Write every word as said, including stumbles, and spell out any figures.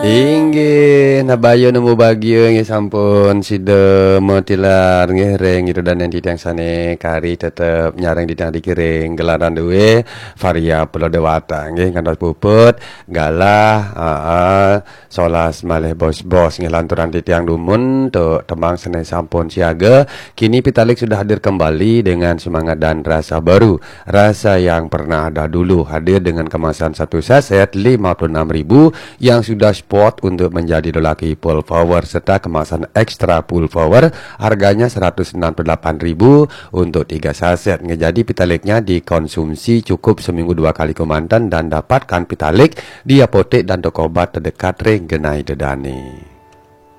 Inggih, nabayo nemu bagio nggih sampun sida motilar nggih reng itu dan nanti yang sane kari tetep nyareng di tang dikiring gelaran duwe varia pulau dewata nggih kantos puput galah heeh solas malih bos-bos nggih lanturan di tiang dumun tuk temang sene sampun siaga kini Pitalik sudah hadir kembali dengan semangat dan rasa baru, rasa yang pernah ada dulu, hadir dengan kemasan satu saset lima puluh enam ribu yang sudah spot untuk menjadi lelaki full power serta kemasan ekstra full power harganya seratus enam puluh delapan ribu untuk tiga saset. Jadi Pitaliknya dikonsumsi cukup seminggu dua kali komandan dan dapatkan Pitalik di apotek dan toko obat terdekat Renggenai Dedani.